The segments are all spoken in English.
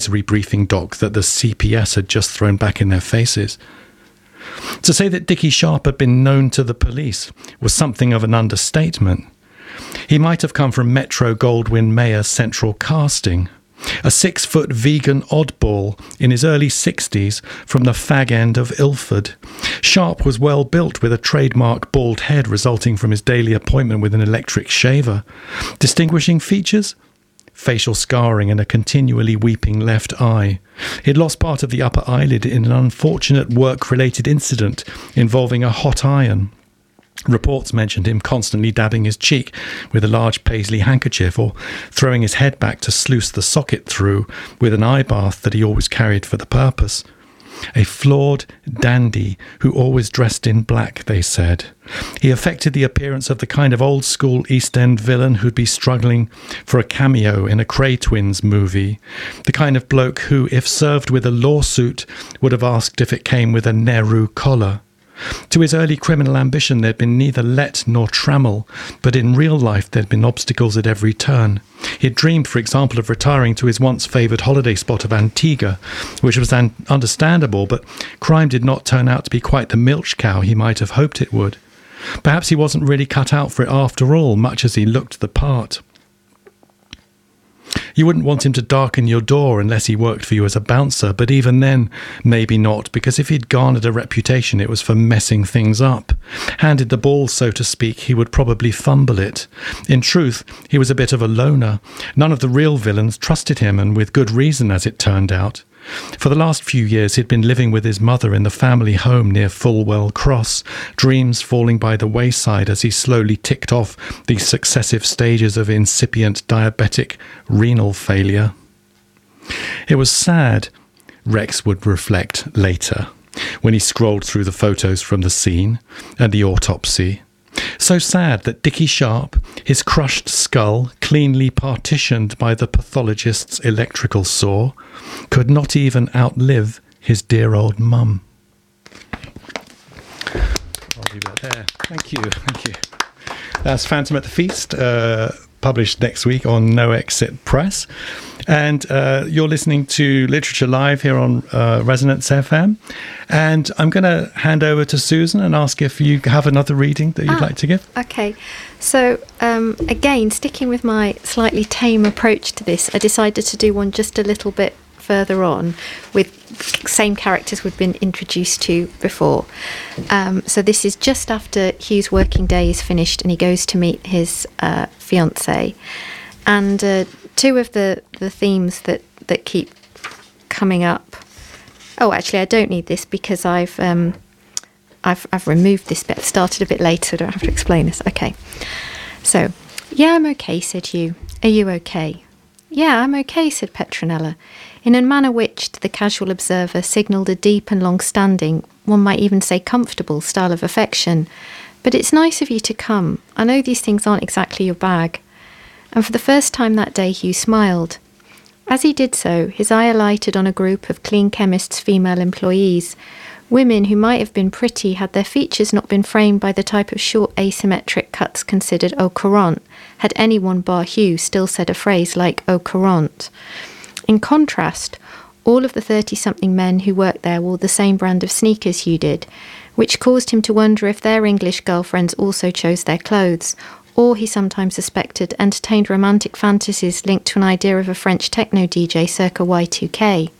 advisory briefing doc that the CPS had just thrown back in their faces. To say that Dickie Sharp had been known to the police was something of an understatement. He might have come from Metro-Goldwyn-Mayer Central Casting, a 6-foot vegan oddball in his early 60s from the fag end of Ilford. Sharp was well built with a trademark bald head resulting from his daily appointment with an electric shaver. Distinguishing features? Facial scarring and a continually weeping left eye. He'd lost part of the upper eyelid in an unfortunate work-related incident involving a hot iron. Reports mentioned him constantly dabbing his cheek with a large paisley handkerchief or throwing his head back to sluice the socket through with an eye bath that he always carried for the purpose. A flawed dandy who always dressed in black, they said. He affected the appearance of the kind of old-school East End villain who'd be struggling for a cameo in a Cray Twins movie. The kind of bloke who, if served with a lawsuit, would have asked if it came with a Nehru collar. To his early criminal ambition there'd been neither let nor trammel, but in real life there'd been obstacles at every turn. He'd dreamed, for example, of retiring to his once favoured holiday spot of Antigua, which was understandable, but crime did not turn out to be quite the milch cow he might have hoped it would. Perhaps he wasn't really cut out for it after all, much as he looked the part. You wouldn't want him to darken your door unless he worked for you as a bouncer, but even then, maybe not, because if he'd garnered a reputation, it was for messing things up. Handed the ball, so to speak, he would probably fumble it. In truth, he was a bit of a loner. None of the real villains trusted him, and with good reason, as it turned out. For the last few years he'd been living with his mother in the family home near Fulwell Cross, dreams falling by the wayside as he slowly ticked off the successive stages of incipient diabetic renal failure. It was sad, Rex would reflect later, when he scrolled through the photos from the scene and the autopsy. So sad that Dickie Sharp, his crushed skull cleanly partitioned by the pathologist's electrical saw, could not even outlive his dear old mum. I'll leave that there. Thank you. That's Phantom at the Feast, published next week on No Exit Press. And you're listening to Literature Live here on Resonance FM. And I'm going to hand over to Susan and ask if you have another reading that you'd like to give. Okay. So, again, sticking with my slightly tame approach to this, I decided to do one just a little bit further on with same characters we've been introduced to before. So this is just after Hugh's working day is finished and he goes to meet his fiancée. And two of the themes that keep coming up. Oh, actually, I don't need this because I've removed this bit. I've started a bit later, so I don't have to explain this. Okay. So, yeah, I'm okay, said Hugh. Are you okay? Yeah, I'm okay, said Petronella, in a manner which, to the casual observer, signalled a deep and long-standing, one might even say comfortable, style of affection. But it's nice of you to come. I know these things aren't exactly your bag. And for the first time that day Hugh smiled. As he did so, his eye alighted on a group of Clean Chemist's female employees. Women who might have been pretty had their features not been framed by the type of short asymmetric cuts considered au courant, had anyone bar Hugh still said a phrase like au courant. In contrast, all of the 30-something men who worked there wore the same brand of sneakers Hugh did, which caused him to wonder if their English girlfriends also chose their clothes, or, he sometimes suspected, entertained romantic fantasies linked to an idea of a French techno DJ circa Y2K.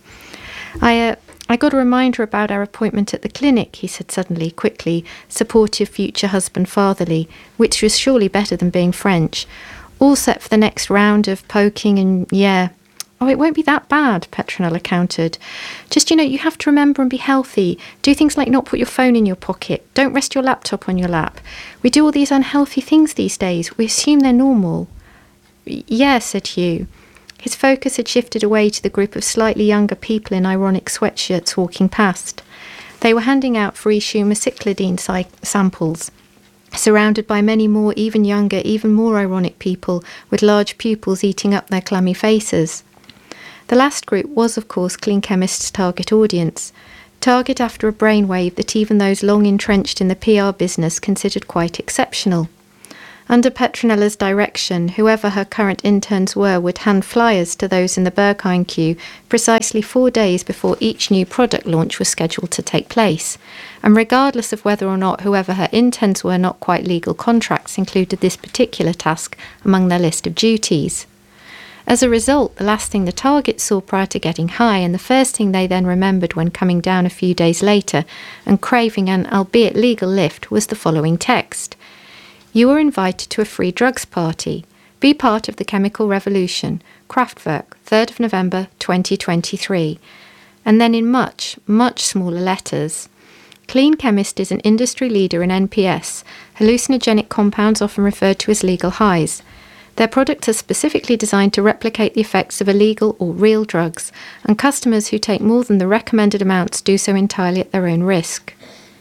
I got a reminder about our appointment at the clinic, he said suddenly, quickly, supportive future husband fatherly, which was surely better than being French. All set for the next round of poking and, yeah. Oh, it won't be that bad, Petronella countered. Just, you have to remember and be healthy. Do things like not put your phone in your pocket. Don't rest your laptop on your lap. We do all these unhealthy things these days. We assume they're normal. Yeah, said Hugh. His focus had shifted away to the group of slightly younger people in ironic sweatshirts walking past. They were handing out free Schumer cyclidine samples, surrounded by many more even younger, even more ironic people with large pupils eating up their clammy faces. The last group was, of course, Clean Chemist's target audience. Target after a brainwave that even those long entrenched in the PR business considered quite exceptional. Under Petronella's direction, whoever her current interns were would hand flyers to those in the Berghain queue precisely 4 days before each new product launch was scheduled to take place. And regardless of whether or not whoever her interns were not quite legal contracts included this particular task among their list of duties. As a result, the last thing the target saw prior to getting high, and the first thing they then remembered when coming down a few days later and craving an albeit legal lift, was the following text. You are invited to a free drugs party. Be part of the chemical revolution. Kraftwerk, 3rd of November 2023. And then in much, much smaller letters. Clean Chemist is an industry leader in NPS, hallucinogenic compounds often referred to as legal highs. Their products are specifically designed to replicate the effects of illegal or real drugs, and customers who take more than the recommended amounts do so entirely at their own risk.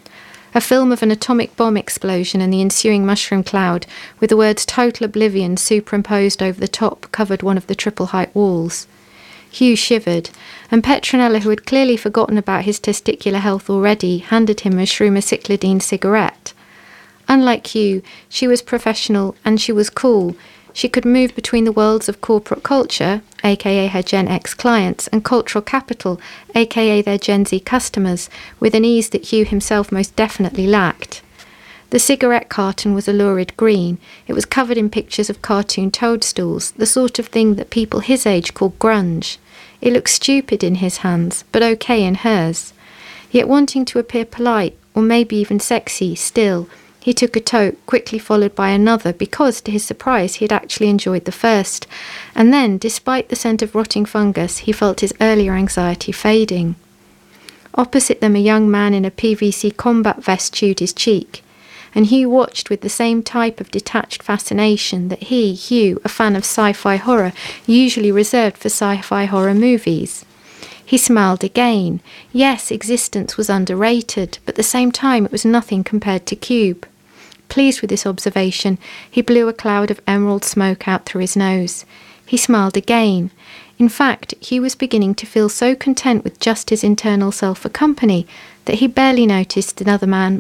A film of an atomic bomb explosion and the ensuing mushroom cloud, with the words total oblivion superimposed over the top, covered one of the triple-height walls. Hugh shivered, and Petronella, who had clearly forgotten about his testicular health already, handed him a Shroomer-Cyclidine cigarette. Unlike Hugh, she was professional and she was cool. She could move between the worlds of corporate culture, aka her Gen X clients, and cultural capital, aka their Gen Z customers, with an ease that Hugh himself most definitely lacked. The cigarette carton was a lurid green. It was covered in pictures of cartoon toadstools, the sort of thing that people his age call grunge. It looked stupid in his hands, but okay in hers. Yet wanting to appear polite, or maybe even sexy, still, he took a toke, quickly followed by another, because, to his surprise, he had actually enjoyed the first. And then, despite the scent of rotting fungus, he felt his earlier anxiety fading. Opposite them, a young man in a PVC combat vest chewed his cheek, and Hugh watched with the same type of detached fascination that he, Hugh, a fan of sci-fi horror, usually reserved for sci-fi horror movies. He smiled again. Yes, existence was underrated, but at the same time it was nothing compared to Cube. Pleased with this observation, he blew a cloud of emerald smoke out through his nose. He smiled again. In fact, Hugh was beginning to feel so content with just his internal self for company that he barely noticed the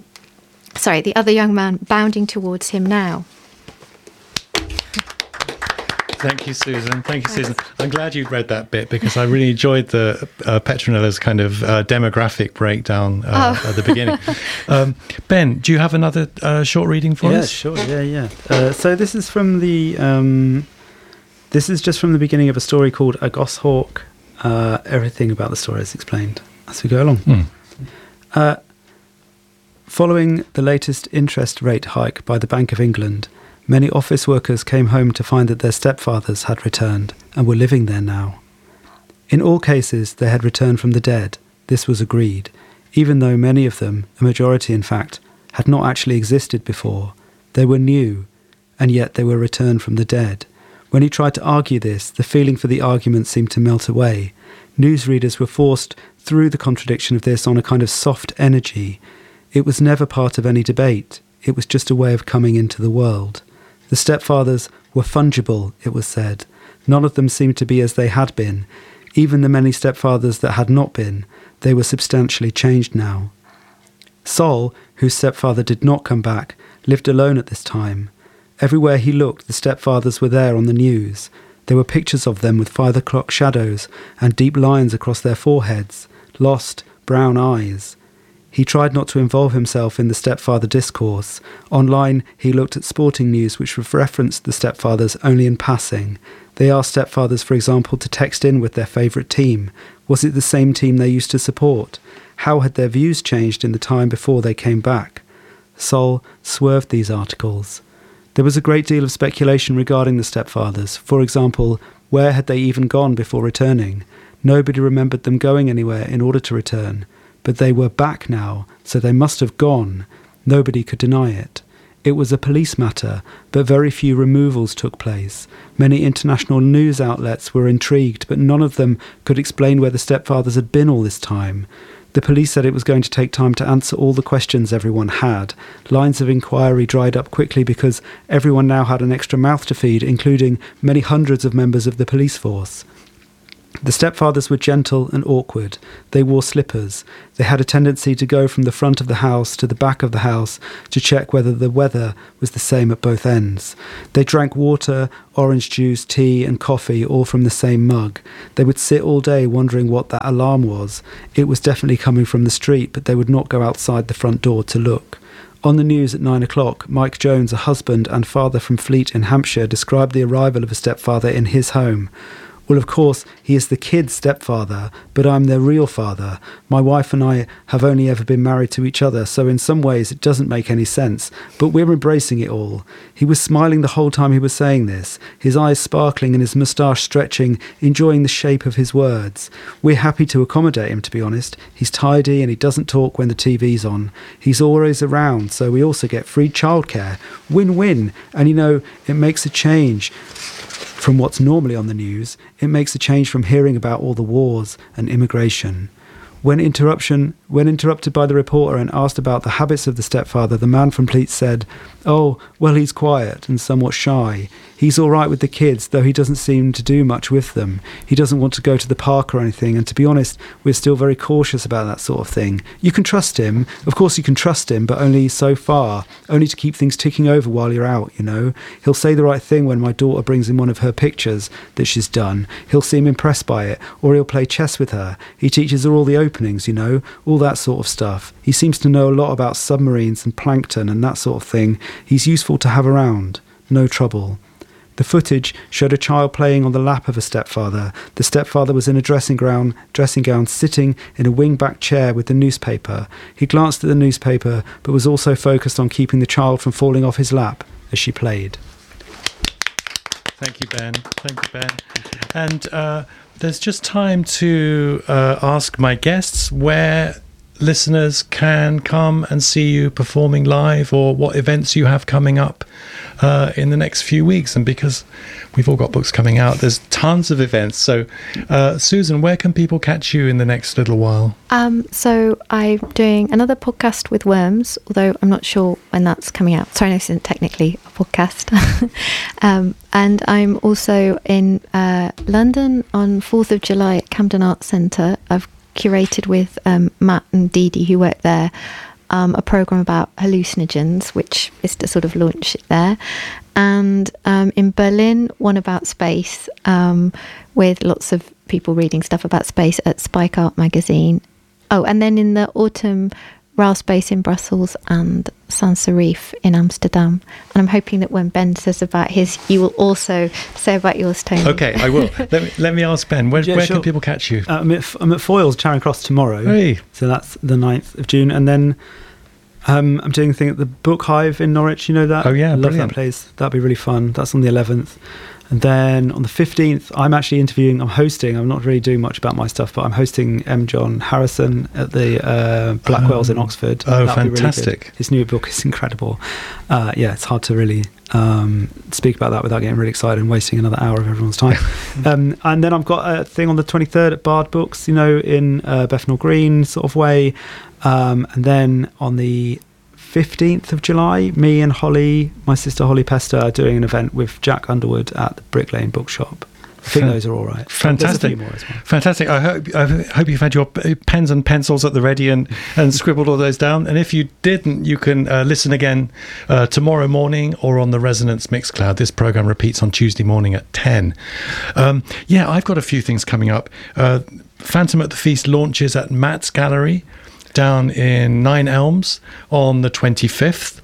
other young man bounding towards him now. Thank you, Susan. Thank you, Susan. I'm glad you read that bit because I really enjoyed the Petronella's kind of demographic breakdown at the beginning. Ben, do you have another short reading for us? Sure. Yeah. So this is from the this is just from the beginning of a story called A Goshawk. Everything about the story is explained as we go along. Following the latest interest rate hike by the Bank of England, many office workers came home to find that their stepfathers had returned and were living there now. In all cases, they had returned from the dead. This was agreed, even though many of them, a majority in fact, had not actually existed before. They were new, and yet they were returned from the dead. When he tried to argue this, the feeling for the argument seemed to melt away. Newsreaders were forced through the contradiction of this on a kind of soft energy. It was never part of any debate. It was just a way of coming into the world. The stepfathers were fungible, it was said. None of them seemed to be as they had been. Even the many stepfathers that had not been, they were substantially changed now. Sol, whose stepfather did not come back, lived alone at this time. Everywhere he looked, the stepfathers were there on the news. There were pictures of them with 5 o'clock shadows and deep lines across their foreheads, lost, brown eyes. He tried not to involve himself in the stepfather discourse. Online, he looked at sporting news which referenced the stepfathers only in passing. They asked stepfathers, for example, to text in with their favourite team. Was it the same team they used to support? How had their views changed in the time before they came back? Sol swerved these articles. There was a great deal of speculation regarding the stepfathers. For example, where had they even gone before returning? Nobody remembered them going anywhere in order to return. But they were back now, so they must have gone. Nobody could deny it. It was a police matter, but very few removals took place. Many international news outlets were intrigued, but none of them could explain where the stepfathers had been all this time. The police said it was going to take time to answer all the questions everyone had. Lines of inquiry dried up quickly because everyone now had an extra mouth to feed, including many hundreds of members of the police force. The stepfathers were gentle and awkward. They wore slippers. They had a tendency to go from the front of the house to the back of the house to check whether the weather was the same at both ends. They drank water, orange juice, tea and coffee all from the same mug. They would sit all day wondering what that alarm was. It was definitely coming from the street, but they would not go outside the front door to look. On the news at 9 o'clock, Mike Jones, a husband and father from Fleet in Hampshire, described the arrival of a stepfather in his home. Well, of course, he is the kid's stepfather, but I'm their real father. My wife and I have only ever been married to each other, so in some ways it doesn't make any sense, but we're embracing it all. He was smiling the whole time he was saying this, his eyes sparkling and his moustache stretching, enjoying the shape of his words. We're happy to accommodate him, to be honest. He's tidy and he doesn't talk when the TV's on. He's always around, so we also get free childcare. Win-win. And you know, it makes a change from what's normally on the news. It makes a change from hearing about all the wars and immigration. When interrupted by the reporter and asked about the habits of the stepfather, the man from Fleet said, "Oh, well, he's quiet and somewhat shy. He's all right with the kids, though he doesn't seem to do much with them. He doesn't want to go to the park or anything, and to be honest, we're still very cautious about that sort of thing. You can trust him. Of course you can trust him, but only so far. Only to keep things ticking over while you're out, you know. He'll say the right thing when my daughter brings in one of her pictures that she's done. He'll seem impressed by it, or he'll play chess with her. He teaches her all the openings, you know, all that sort of stuff. He seems to know a lot about submarines and plankton and that sort of thing. He's useful to have around. No trouble." The footage showed a child playing on the lap of a stepfather. The stepfather was in a dressing gown, sitting in a wing-back chair with the newspaper. He glanced at the newspaper, but was also focused on keeping the child from falling off his lap as she played. Thank you, Ben. And there's just time to ask my guests where listeners can come and see you performing live, or what events you have coming up in the next few weeks. And because we've all got books coming out, there's tons of events. So Susan, where can people catch you in the next little while? So I'm doing another podcast with Worms, although I'm not sure when that's coming out. Sorry, no, this isn't technically a podcast. And I'm also in London on 4th of July at Camden Arts Centre. I've curated with Matt and Dee Dee, who work there, a programme about hallucinogens, which is to sort of launch it there. And in Berlin, one about space, with lots of people reading stuff about space at Spike Art magazine. Oh, and then in the autumn, Rail Space in Brussels and Sans Serif in Amsterdam. And I'm hoping that when Ben says about his, you will also say about yours, Tony. Okay, I will. let me ask Ben, where sure. can people catch you? I'm at Foyles, Charing Cross tomorrow. Hey. So that's the 9th of June. And then I'm doing a thing at the Book Hive in Norwich. You know that? Oh, yeah, I love brilliant. that place. That'd be really fun. That's on the 11th. And then on the 15th, I'm not really doing much about my stuff, but I'm hosting M. John Harrison at the Blackwell's in Oxford. Oh, That'd be fantastic. really good. His new book is incredible. It's hard to really speak about that without getting really excited and wasting another hour of everyone's time. And then I've got a thing on the 23rd at Bard Books, you know, in Bethnal Green sort of way. And then on the 15th of July, me and Holly, my sister Holly Pester, are doing an event with Jack Underwood at the Brick Lane Bookshop. I think those are all right. Fantastic. There's a few more as well. Fantastic. I hope you've had your pens and pencils at the ready and scribbled all those down. And if you didn't, you can listen again tomorrow morning or on the Resonance Mixcloud. This program repeats on Tuesday morning at 10. I've got a few things coming up. Phantom at the Feast launches at Matt's Gallery down in Nine Elms on the 25th.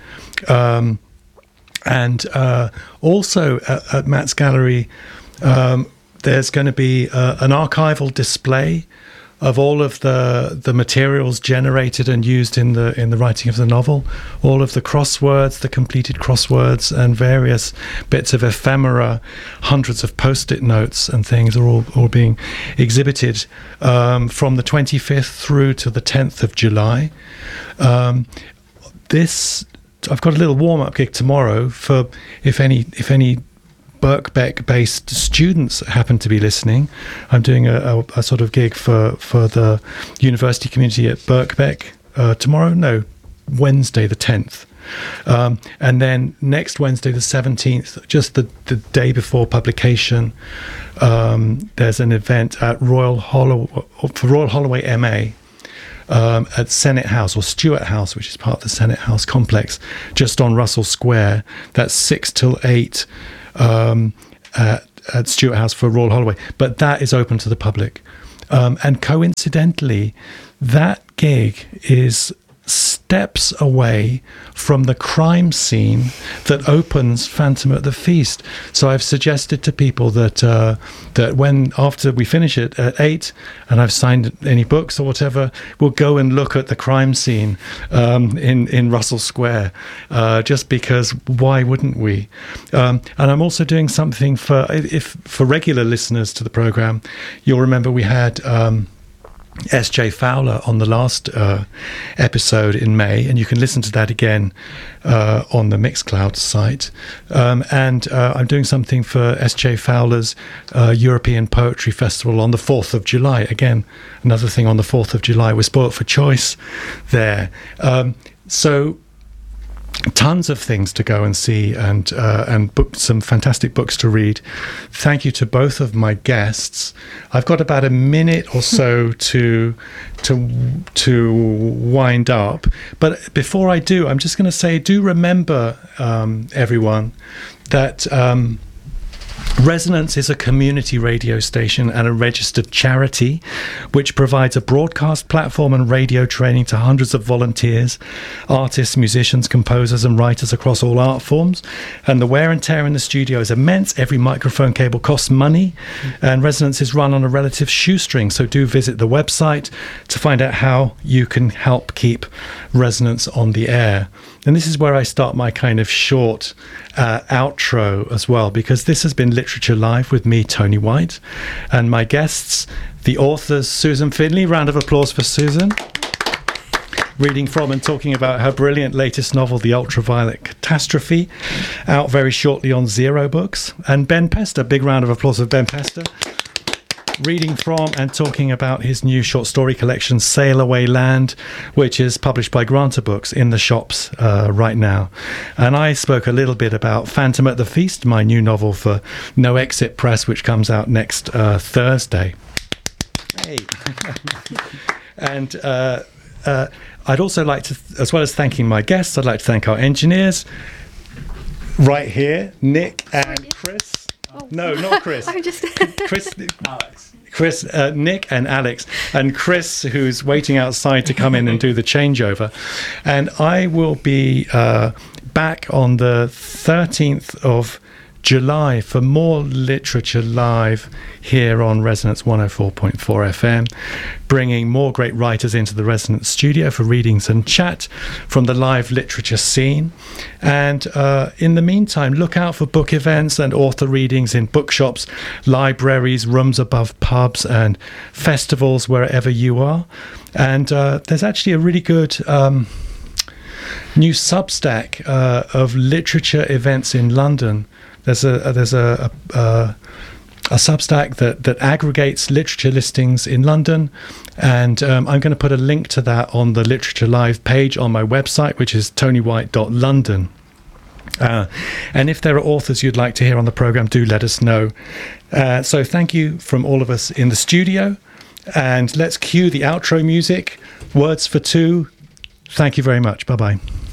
And also at Matt's Gallery, there's going to be an archival display of all of the materials generated and used in the writing of the novel, all of the crosswords, the completed crosswords, and various bits of ephemera, hundreds of post-it notes and things are all being exhibited from the 25th through to the 10th of July. I've got a little warm-up gig tomorrow for if any Birkbeck-based students happen to be listening. I'm doing a sort of gig for the university community at Birkbeck tomorrow. No, Wednesday the 10th. And then next Wednesday, the 17th, just the day before publication, there's an event at for Royal Holloway MA at Senate House, or Stuart House, which is part of the Senate House complex, just on Russell Square. That's 6 till 8 at Stuart House for Royal Holloway. But that is open to the public. And coincidentally, that gig is steps away from the crime scene that opens Phantom at the Feast. So I've suggested to people that when after we finish it at 8 and I've signed any books or whatever, we'll go and look at the crime scene in Russell Square, just because why wouldn't we? And I'm also doing something for regular listeners to the program. You'll remember we had S.J. Fowler on the last episode in May, and you can listen to that again on the Mixcloud site. And I'm doing something for S.J. Fowler's European Poetry Festival on the 4th of July. Again, another thing on the 4th of July. We're spoilt for choice there. So tons of things to go and see, and some fantastic books to read. Thank you to both of my guests. I've got about a minute or so to wind up, but before I do, I'm just going to say, do remember, everyone, that Resonance is a community radio station and a registered charity which provides a broadcast platform and radio training to hundreds of volunteers, artists, musicians, composers and writers across all art forms. And the wear and tear in the studio is immense. Every microphone cable costs money, and Resonance is run on a relative shoestring. So do visit the website to find out how you can help keep Resonance on the air. And this is where I start my kind of short outro as well, because this has been Literature Live with me, Tony White, and my guests, the authors, Susan Finley. Round of applause for Susan. Reading from and talking about her brilliant latest novel, The Ultraviolet Catastrophe, out very shortly on Zero Books. And Ben Pester, big round of applause for Ben Pester. Reading from and talking about his new short story collection, Sail Away Land, which is published by Granta Books, in the shops right now. And I spoke a little bit about Phantom at the Feast, my new novel for No Exit Press, which comes out next Thursday. Hey. And I'd also like to, as well as thanking my guests, I'd like to thank our engineers right here, Nick and Chris. Oh. No, not Chris. Chris, Nick and Alex, and Chris, who's waiting outside to come in and do the changeover. And I will be back on the 13th of July for more Literature Live here on Resonance 104.4 FM, bringing more great writers into the Resonance studio for readings and chat from the live literature scene. And in the meantime, look out for book events and author readings in bookshops, libraries, rooms above pubs and festivals wherever you are. And there's actually a really good new Substack of literature events in London. There's a Substack that aggregates literature listings in London, and I'm going to put a link to that on the Literature Live page on my website, which is tonywhite.london. And if there are authors you'd like to hear on the program, do let us know. So thank you from all of us in the studio, and let's cue the outro music. Words for Two. Thank you very much. Bye-bye.